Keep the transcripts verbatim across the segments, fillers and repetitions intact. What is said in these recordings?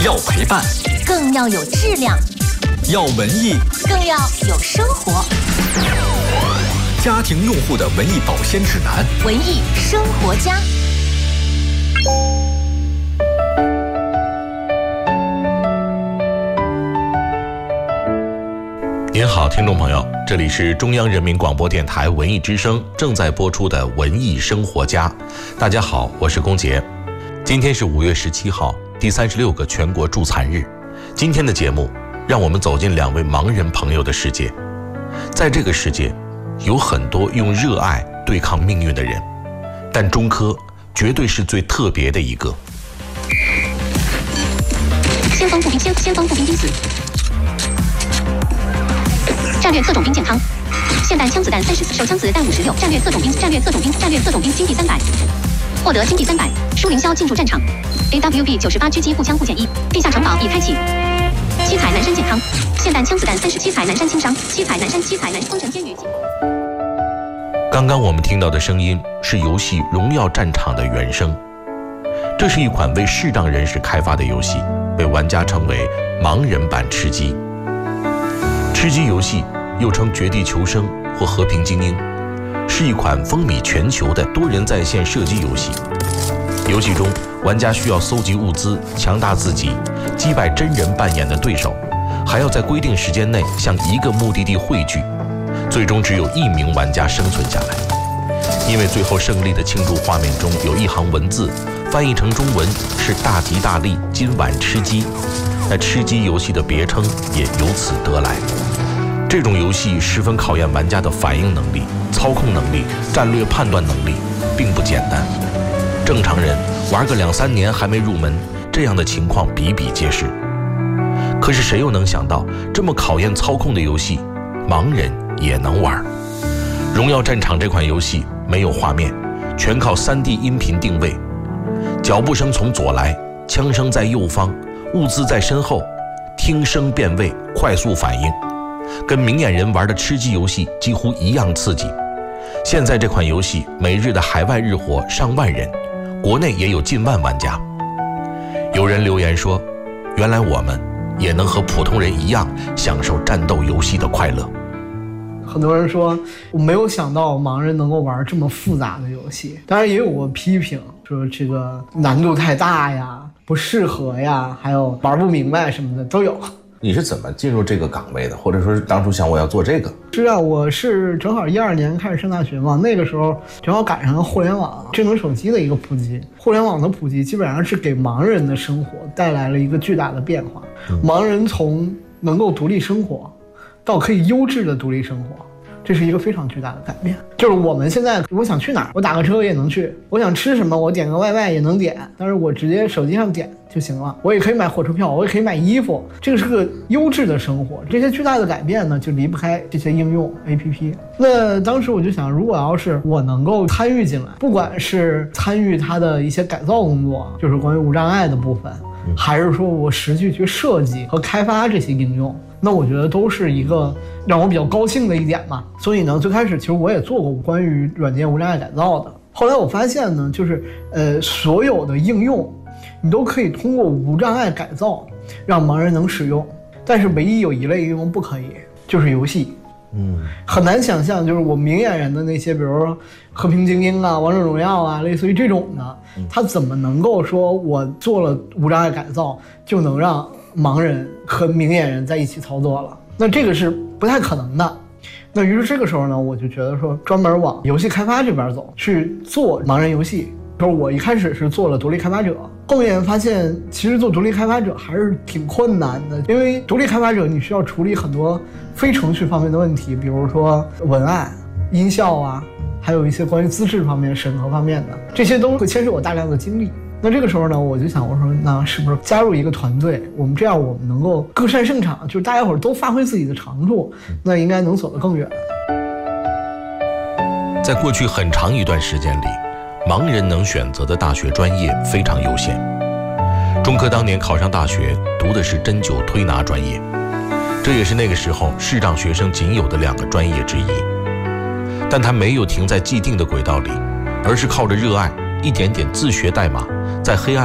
要陪伴， 更要有质量； 要文艺， 更要有生活。 家庭用户的文艺保鲜指南， 文艺生活家。 您好，听众朋友，这里是中央人民广播电台文艺之声正在播出的文艺生活家。大家好，我是龚杰。今天是五月十七号，第三十六个全国助残日。今天的节目让我们走进两位盲人朋友的世界。在这个世界有很多用热爱对抗命运的人，但中科绝对是最特别的一个。 先锋步兵先先锋步兵兵死，战略特种兵健康，霰弹枪子弹三十，手枪子弹五十六，战略特种兵战略特种兵战略特种兵金币三百，获得金币三百。舒凌霄进入战场 ，A W B 九十八狙击步枪护减一，地下城堡已开启。七彩南山健康，霰弹枪子弹三十七彩南山轻伤，七彩南山七彩南风尘天宇。 刚刚我们听到的声音是游戏《荣耀战场》的原声，这是一款为视障人士开发的游戏，被玩家称为盲人版吃鸡。吃鸡游戏又称绝地求生或和平精英，是一款风靡全球的多人在线射击游戏。游戏中，玩家需要搜集物资，强大自己，击败真人扮演的对手，还要在规定时间内向一个目的地汇聚，最终只有一名玩家生存下来。因为最后胜利的庆祝画面中有一行文字，翻译成中文是大吉大利，今晚吃鸡，那吃鸡游戏的别称也由此得来。这种游戏十分考验玩家的反应能力、操控能力、战略判断能力，并不简单。正常人玩个两三年还没入门，这样的情况比比皆是。可是谁又能想到，这么考验操控的游戏，盲人也能玩。荣耀战场这款游戏没有画面，全靠 三 D 音频定位，脚步声从左来，枪声在右方，物资在身后，听声辨位，快速反应，跟明眼人玩的吃鸡游戏几乎一样刺激。现在这款游戏每日的海外日活上万人，国内也有近万玩家。有人留言说，原来我们也能和普通人一样享受战斗游戏的快乐。 很多人说我没有想到盲人能够玩这么复杂的游戏，当然也有过批评，说这个难度太大呀，不适合呀，还有玩不明白什么的都有。 你是怎么进入这个岗位的，或者说是当初想我要做这个？ 是啊，我是正好一二年开始上大学嘛，那个时候正好赶上了互联网、智能手机的一个普及。互联网的普及基本上是给盲人的生活带来了一个巨大的变化。嗯、盲人从能够独立生活到可以优质的独立生活，这是一个非常巨大的改变。就是我们现在我想去哪儿，我打个车也能去，我想吃什么我点个外卖也能点，但是我直接手机上点就行了。我也可以买火车票，我也可以买衣服，这个是个优质的生活。这些巨大的改变呢，就离不开这些应用 A P P。那当时我就想，如果要是我能够参与进来，不管是参与它的一些改造工作，就是关于无障碍的部分，还是说我实际去设计和开发这些应用，那我觉得都是一个让我比较高兴的一点嘛。所以呢，最开始其实我也做过关于软件无障碍改造的。后来我发现呢，就是呃，所有的应用你都可以通过无障碍改造让盲人能使用，但是唯一有一类应用不可以，就是游戏。嗯，很难想象，就是我明眼人的那些，比如说和平精英啊、王者荣耀啊，类似于这种的，他怎么能够说我做了无障碍改造就能让盲人和明眼人在一起操作了？那这个是不太可能的。那于是这个时候呢，我就觉得说专门往游戏开发这边走，去做盲人游戏。就是我一开始是做了独立开发者，后面发现其实做独立开发者还是挺困难的，因为独立开发者你需要处理很多非程序方面的问题，比如说文案、音效啊，还有一些关于资质方面、审核方面的，这些都会牵涉我大量的精力。那这个时候呢，我就想，我说那是不是加入一个团队，我们这样我们能够各擅胜场，就是大家伙都发挥自己的长处，那应该能走得更远。 在过去很长一段时间里，盲人能选择的大学专业非常有限。中科当年考上大学读的是针灸推拿专业，这也是那个时候视障学生仅有的两个专业之一。但他没有停在既定的轨道里，而是靠着热爱，一点点自学代码，在黑暗里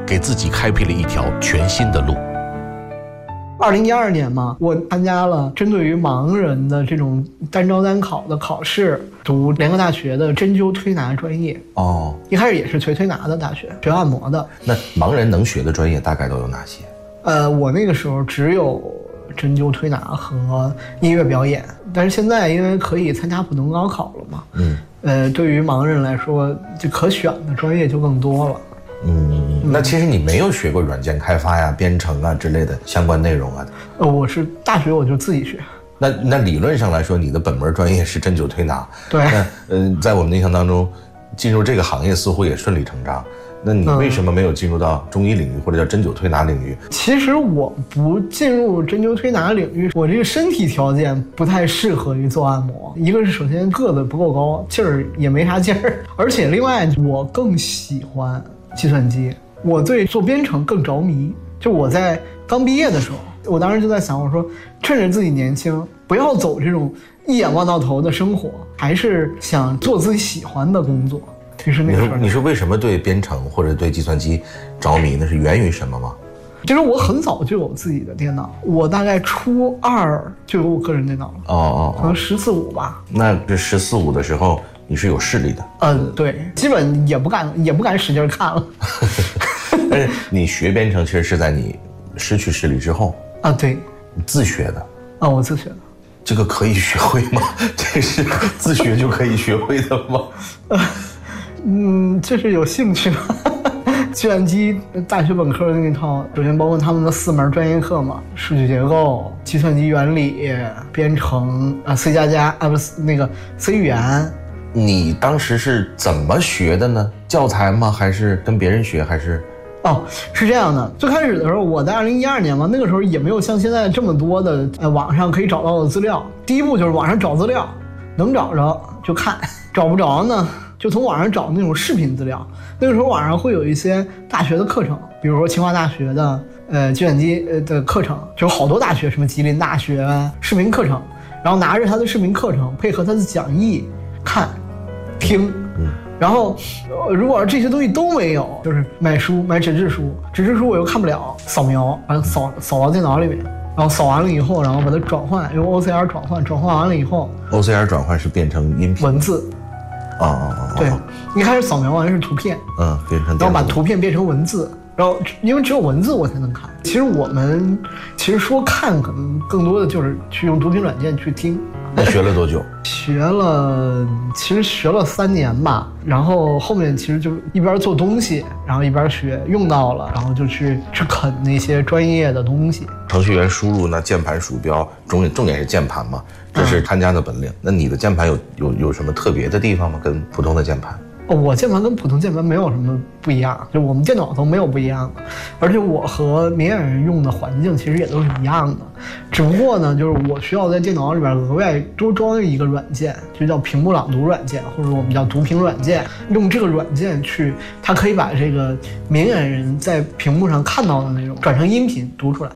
给自己开辟了一条全新的路。 二零一二年嘛，我参加了针对于盲人的这种单招单考的考试，读联合大学的针灸推拿专业。 哦， 一开始也是学推拿的大学，学按摩的。 那盲人能学的专业大概都有哪些？ 呃，我那个时候只有针灸推拿和音乐表演，但是现在因为可以参加普通高考了嘛， 嗯， 呃，对于盲人来说，就可选的专业就更多了。 嗯，那其实你没有学过软件开发呀、编程啊之类的相关内容啊？ 呃，我是大学我就自己学。 那那理论上来说，你的本门专业是针灸推拿。 对。 那嗯、呃，在我们的印象当中，进入这个行业似乎也顺理成章。那你为什么没有进入到中医领域或者叫针灸推拿领域？ 其实我不进入针灸推拿领域，我这个身体条件不太适合于做按摩。一个是首先个子不够高，劲儿也没啥劲儿，而且另外我更喜欢计算机，我对做编程更着迷。就我在刚毕业的时候，我当时就在想，我说趁着自己年轻，不要走这种一眼望到头的生活，还是想做自己喜欢的工作。其实那个时候， 你是为什么对编程或者对计算机着迷？那是源于什么吗？ 其实我很早就有自己的电脑，我大概初二就有我个人电脑了。 哦哦， 可能十四五吧。 那这十四五的时候，你是有视力的？ 嗯，对，基本也不敢也不敢使劲看了。 但是你学编程其实是在你失去视力之后啊？对， 你自学的啊？我自学的。 这个可以学会吗？这是自学就可以学会的吗？ 嗯，这是有兴趣吗？计算机大学本科的那套，首先包括他们的四门专业课嘛，数据结构、计算机原理、编程啊 ，C 加加啊，不是那个 C 语言。 你当时是怎么学的呢？教材吗？还是跟别人学？还是？ 哦，是这样的。最开始的时候，我在二零一二年嘛，那个时候也没有像现在这么多的呃网上可以找到的资料。第一步就是网上找资料，能找着就看，找不着呢，就从网上找那种视频资料。那个时候网上会有一些大学的课程，比如说清华大学的呃计算机呃的课程，就好多大学，什么吉林大学视频课程，然后拿着他的视频课程，配合他的讲义看、听。然后，呃，如果这些东西都没有，就是买书买纸质书，纸质书我又看不了，扫描，然后扫扫到电脑里面，然后扫完了以后，然后把它转换，用 O C R 转换，转换完了以后 ，O C R 转换是变成音频文字， 啊啊啊！ 对，一开始扫描完是图片， 嗯，变成， 然后把图片变成文字，然后因为只有文字我才能看。其实我们其实说看，可能更多的就是去用读屏软件去听。 那学了多久？ 学了，其实学了三年吧。然后后面其实就一边做东西，然后一边学，用到了，然后就去去啃那些专业的东西。 程序员输入呢，键盘、鼠标，重点重点是键盘嘛，这是看家的本领。嗯、那你的键盘有有有什么特别的地方吗？跟普通的键盘？ 哦，我键盘跟普通键盘没有什么不一样，就我们电脑都没有不一样的，而且我和明眼人用的环境其实也都是一样的，只不过呢，就是我需要在电脑里边额外多装一个软件，就叫屏幕朗读软件，或者我们叫读屏软件，用这个软件去，它可以把这个明眼人在屏幕上看到的内容转成音频读出来。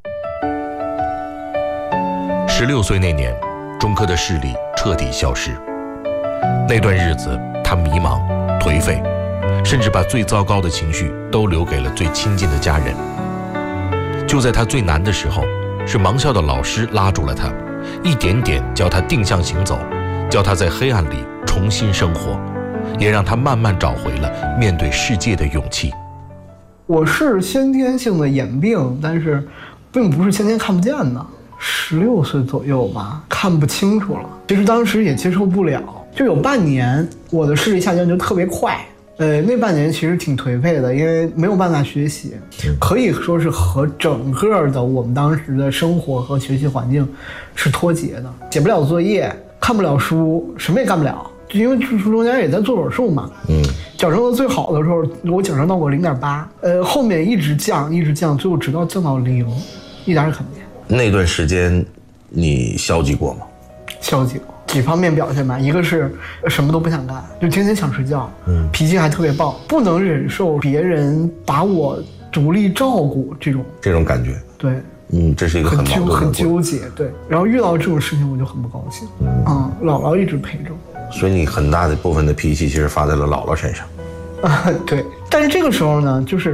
十六岁那年，钟科的视力彻底消失，那段日子他迷茫、颓废，甚至把最糟糕的情绪都留给了最亲近的家人。就在他最难的时候，是盲校的老师拉住了他，一点点教他定向行走，教他在黑暗里重新生活，也让他慢慢找回了面对世界的勇气。 我是先天性的眼病，但是并不是先天看不见的，十六岁左右吧，看不清楚了。其实当时也接受不了，就有半年我的视力下降就特别快。呃，那半年其实挺颓废的，因为没有办法学习，可以说是和整个的我们当时的生活和学习环境是脱节的，写不了作业，看不了书，什么也干不了。因为中间也在做手术嘛，嗯，矫正的最好的时候，我矫正到过零点八，呃，后面一直降，一直降，最后直到降到零，一点也看不见。 那段时间，你消极过吗？ 消极过。几方面表现吧，一个是什么都不想干，就天天想睡觉，嗯，脾气还特别暴，不能忍受别人把我独立照顾这种这种感觉， 对， 嗯，这是一个很矛盾的很纠结，对。然后遇到这种事情我就很不高兴，嗯，嗯姥姥一直陪着我， 所以你很大的部分的脾气其实发在了姥姥身上， 啊，对。但是这个时候呢，就是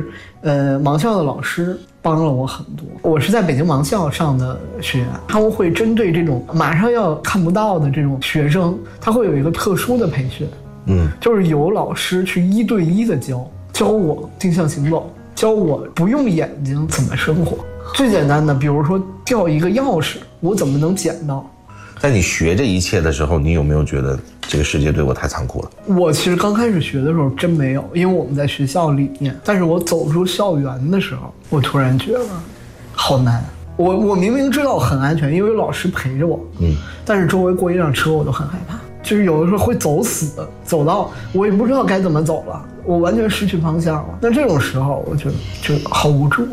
呃，盲校的老师帮了我很多。我是在北京盲校上的学员，他们会针对这种马上要看不到的这种学生，他会有一个特殊的培训， 嗯， 就是有老师去一对一的教，教我定向行走，教我不用眼睛怎么生活。最简单的，比如说掉一个钥匙，我怎么能捡到？ 在你学这一切的时候，你有没有觉得这个世界对我太残酷了？ 我其实刚开始学的时候真没有，因为我们在学校里面，但是我走出校园的时候，我突然觉得好难。我我明明知道很安全，因为有老师陪着我，嗯，但是周围过一辆车我都很害怕，就是有的时候会走死，走到我也不知道该怎么走了，我完全失去方向了。那这种时候，我就就好无助。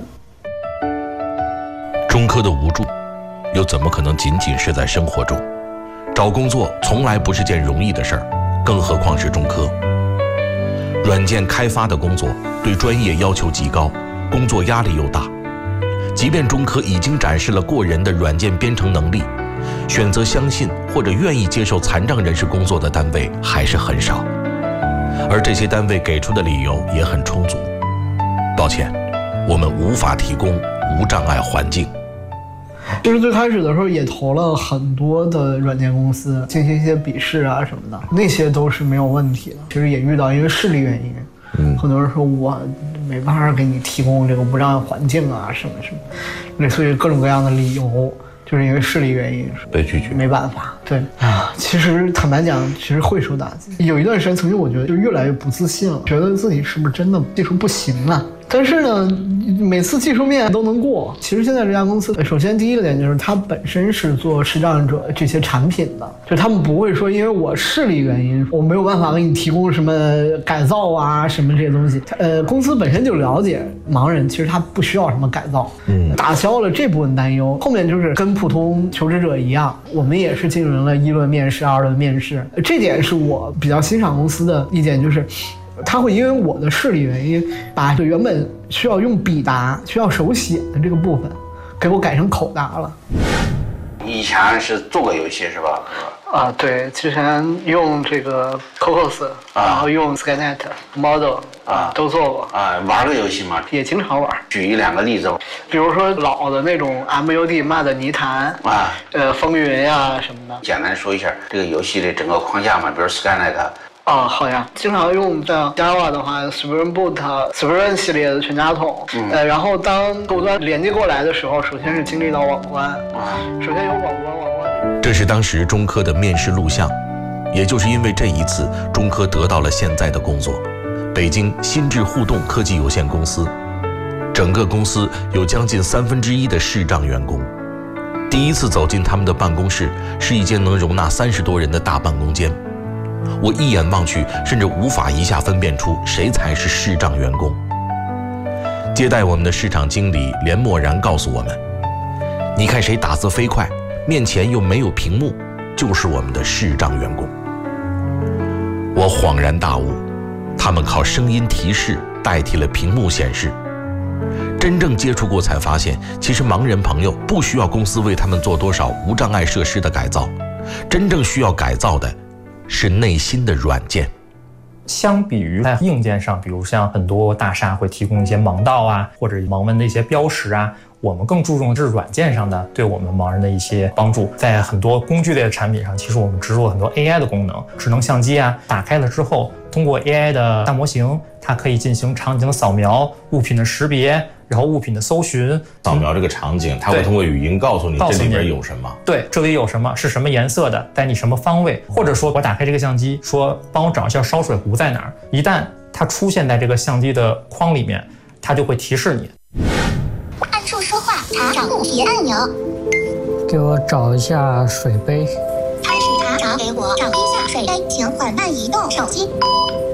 中科的无助，又怎么可能仅仅是在生活中？找工作从来不是件容易的事儿，更何况是中科。软件开发的工作对专业要求极高，工作压力又大。即便中科已经展示了过人的软件编程能力，选择相信或者愿意接受残障人士工作的单位还是很少，而这些单位给出的理由也很充足。抱歉，我们无法提供无障碍环境。 其实最开始的时候也投了很多的软件公司，进行一些笔试啊什么的，那些都是没有问题的。其实也遇到因为视力原因，嗯，很多人说我没办法给你提供这个无障碍环境啊什么什么，类似于各种各样的理由，就是因为视力原因被拒绝， 没办法。对啊，其实坦白讲，其实会受打击。有一段时间，曾经我觉得就越来越不自信了，觉得自己是不是真的技术不行了。但是呢，每次技术面都能过。其实现在这家公司，首先第一个点就是它本身是做视障者这些产品的，就他们不会说因为我视力原因，我没有办法给你提供什么改造啊什么这些东西。呃，公司本身就了解盲人，其实他不需要什么改造，嗯，打消了这部分担忧。后面就是跟普通求职者一样，我们也是进行了一轮面试、二轮面试，这点是我比较欣赏公司的意见，就是。他会因为我的视力原因，把原本需要用笔答、需要手写的这个部分，给我改成口答了。 你以前是做过游戏是吧？ 啊，对，之前用这个 Cocos，、啊、然后用 Skynet、Model 啊，都做过。 啊，玩个游戏吗？ 也经常玩。 举一两个例子， 比如说老的那种 M U D 骂的泥潭啊，呃，风云呀、啊、什么的。 简单说一下这个游戏的整个框架嘛，比如 Skynet。 啊、哦，好呀，经常用像 Java 的话 ，Spring Boot、Spring 系列的全家桶，嗯、呃，然后当客户端连接过来的时候，首先是经历到网关，啊，首先有网关，网关。 这是当时中科的面试录像，也就是因为这一次，中科得到了现在的工作——北京心智互动科技有限公司。整个公司有将近三分之一的视障员工。第一次走进他们的办公室，是一间能容纳三十多人的大办公间。我一眼望去，甚至无法一下分辨出谁才是视障员工。接待我们的市场经理连默然告诉我们：“你看谁打字飞快，面前又没有屏幕，就是我们的视障员工。”我恍然大悟，他们靠声音提示代替了屏幕显示。真正接触过才发现，其实盲人朋友不需要公司为他们做多少无障碍设施的改造，真正需要改造的是内心的软件。 相比于在硬件上，比如像很多大厦会提供一些盲道啊，或者盲文的一些标识啊，我们更注重的是软件上的对我们盲人的一些帮助。在很多工具类的产品上，其实我们植入了很多 A I 的功能，智能相机啊，打开了之后，通过 A I 的大模型，它可以进行场景扫描、物品的识别，然后物品的搜寻。 扫描这个场景，它会通过语音告诉你这里边有什么。 对，这里有什么，是什么颜色的，在你什么方位，或者说我打开这个相机，说帮我找一下烧水壶在哪儿。一旦它出现在这个相机的框里面，它就会提示你。 按住说话，查找物品按钮。 给我找一下水杯。 开始查找，给我找一下水杯，请缓慢移动手机。